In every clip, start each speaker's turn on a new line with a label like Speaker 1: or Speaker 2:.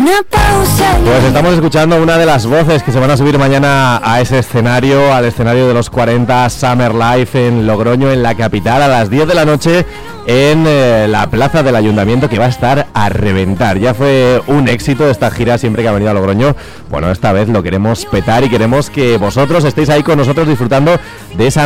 Speaker 1: una pausa.
Speaker 2: Pues estamos escuchando una de las voces que se van a subir mañana a ese escenario, al escenario de los 40 Summer Life en Logroño, en la capital, a las 10 de la noche en la plaza del Ayuntamiento, que va a estar a reventar. Ya fue un éxito esta gira siempre que ha venido a Logroño. Bueno, esta vez lo queremos petar y queremos que vosotros estéis ahí con nosotros disfrutando de esa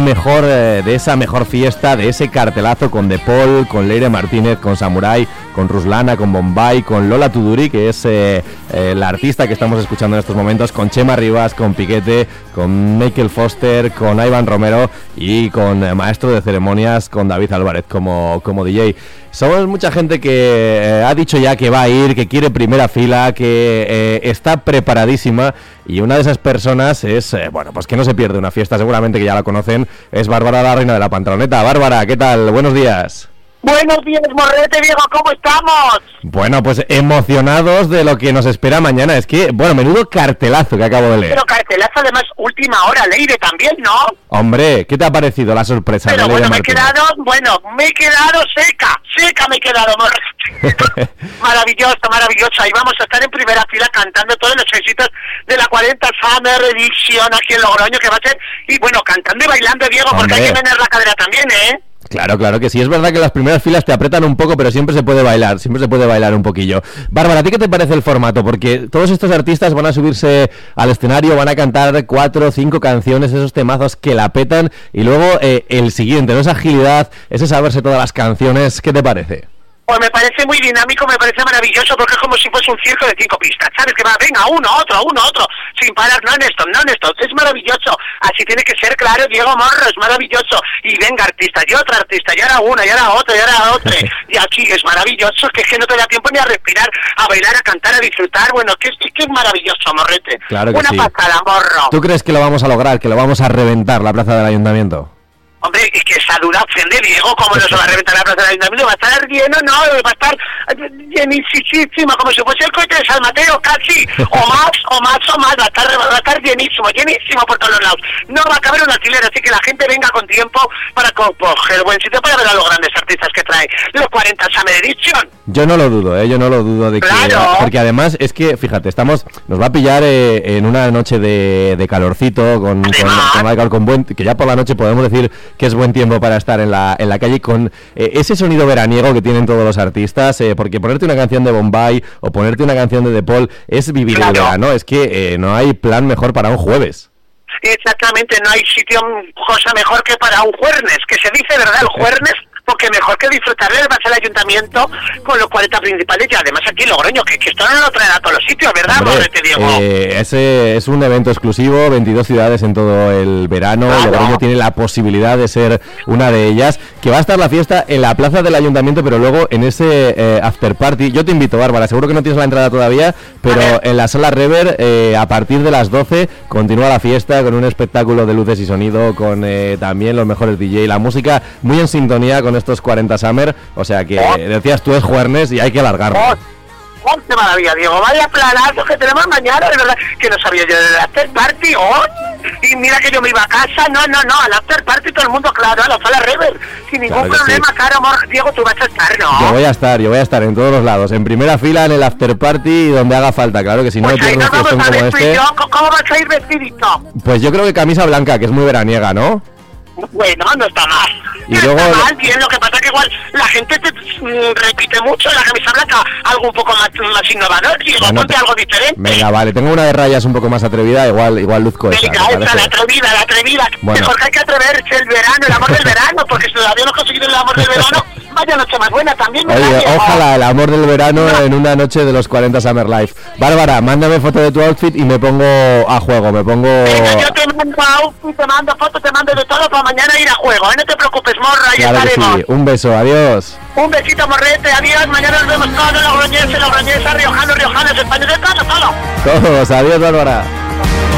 Speaker 2: mejor fiesta, de ese cartelazo con De Paul, con Leire Martínez, con Samurai, con Ruslana, con Bombay, con Lola Tuduri, que es la artista que estamos escuchando en estos momentos, con Chema Rivas, con Piquete, con Michael Foster, con Iván Romero y con maestro de ceremonias, con David Álvarez como DJ. Somos mucha gente que ha dicho ya que va a ir, que quiere primera fila, que está preparadísima, y una de esas personas es, pues que no se pierde una fiesta, seguramente que ya la conocen, es Bárbara, la reina de la pantaloneta. Bárbara, ¿qué tal? Buenos días.
Speaker 3: Buenos días, Morrete, Diego, ¿cómo estamos?
Speaker 2: Bueno, pues emocionados de lo que nos espera mañana. Es que, menudo cartelazo que acabo de leer.
Speaker 3: Pero cartelazo, además, última hora, Leire también, ¿no?
Speaker 2: Hombre, ¿qué te ha parecido la sorpresa de
Speaker 3: Leire
Speaker 2: Martínez?
Speaker 3: me he quedado seca me he quedado, Morrete. Maravilloso. Ahí vamos a estar en primera fila cantando todos los éxitos de la 40 Summer Edition aquí en Logroño, que va a ser, y bueno, cantando y bailando, Diego,
Speaker 2: Hombre,
Speaker 3: porque hay que tener la cadera también, ¿eh?
Speaker 2: Claro que sí, es verdad que las primeras filas te apretan un poco, pero siempre se puede bailar un poquillo. Bárbara, ¿a ti qué te parece el formato? Porque todos estos artistas van a subirse al escenario, van a cantar 4 o 5 canciones, esos temazos que la petan, y luego el siguiente, ¿no? Esa agilidad, ese saberse todas las canciones, ¿qué te parece?
Speaker 3: Pues me parece muy dinámico, me parece maravilloso, porque es como si fuese un circo de 5 pistas, ¿sabes? Que va, venga, uno, otro, sin parar, non-stop, es maravilloso. Así tiene que ser, claro, Diego Morro, es maravilloso. Y venga, artista, y otra artista, y ahora una, y ahora otra, y aquí es maravilloso, que es que no te da tiempo ni a respirar, a bailar, a cantar, a disfrutar, bueno, que es maravilloso, Morrete.
Speaker 2: Claro que
Speaker 3: una
Speaker 2: sí.
Speaker 3: pasada, Morro.
Speaker 2: ¿Tú crees que lo vamos a lograr, que lo vamos a reventar la plaza del Ayuntamiento?
Speaker 3: Hombre, es que esa duda ofende, Diego, ¿cómo no se va a reventar la plaza del Ayuntamiento? ¿Va a estar lleno? No, va a estar llenísima, como si fuese el cohete de San Mateo, casi, o más, va a estar llenísimo por todos los lados. No va a caber un alquiler, así que la gente venga con tiempo para coger buen sitio para ver a los grandes artistas que trae los 40 Summer Edition.
Speaker 2: Yo no lo dudo de que...
Speaker 3: Claro.
Speaker 2: Porque además es que, fíjate, nos va a pillar en una noche de calorcito, con que ya por la noche podemos decir que es buen tiempo para estar en la calle, con ese sonido veraniego que tienen todos los artistas, porque ponerte una canción de Bombay o ponerte una canción de De Paul es vivir el verano, es que no hay plan mejor para un jueves.
Speaker 3: Exactamente, no hay cosa mejor que para un jueves, que se dice, ¿verdad? El jueves, porque mejor que disfrutar va a ser el Ayuntamiento con los 40 principales, y además aquí Logroño, que esto no lo traen a todos los sitios, ¿verdad?
Speaker 2: Hombre,
Speaker 3: te digo.
Speaker 2: Ese es un evento exclusivo, 22 ciudades en todo el verano, claro. Logroño tiene la posibilidad de ser una de ellas, que va a estar la fiesta en la plaza del Ayuntamiento, pero luego en ese after party. Yo te invito, Bárbara, seguro que no tienes la entrada todavía, pero en la sala Rever, a partir de las 12 continúa la fiesta con un espectáculo de luces y sonido, con también los mejores DJ, la música muy en sintonía con estos 40 Summer, o sea que decías tú es jueves y hay que alargarlo.
Speaker 3: ¡Qué maravilla, Diego! Vaya planazo que tenemos mañana, de verdad, que no sabía yo del after party, y mira que yo me iba a casa, no, al after party todo el mundo, claro, a la sala Rever, sin ningún problema, sí. Claro, amor, Diego, tú vas a estar, ¿no? Yo voy
Speaker 2: a estar en todos los lados, en primera fila, en el after party y donde haga falta, claro que si
Speaker 3: pues
Speaker 2: no tienes un fiestón como este...
Speaker 3: ¿Cómo vas a ir vestidito?
Speaker 2: Pues yo creo que camisa blanca, que es muy veraniega, ¿no?
Speaker 3: Bueno, no está mal.
Speaker 2: Y luego...
Speaker 3: está mal, bien, lo que pasa es que igual la gente te repite mucho la camisa blanca, algo un poco más innovador, y igual ponte algo diferente.
Speaker 2: Venga, vale, tengo una de rayas un poco más atrevida, igual luzco esa.
Speaker 3: Venga, la atrevida. Bueno. Mejor que hay que atreverse, el amor del verano, porque si todavía no he conseguido el amor del verano, vaya noche más buena también.
Speaker 2: Oye, ojalá el amor del verano en una noche de los 40 Summer Life. Bárbara, mándame foto de tu outfit y me pongo a juego,
Speaker 3: Venga, yo te mando outfit, te mando foto, te mando de todo para mañana ir a juego, no te preocupes, morra, ahí
Speaker 2: claro
Speaker 3: estaremos.
Speaker 2: Sí. Un beso, adiós.
Speaker 3: Un besito, Morrete, adiós, mañana nos vemos todos, logroñeses, riojanos, españoles, todo.
Speaker 2: Todos, adiós, Bárbara.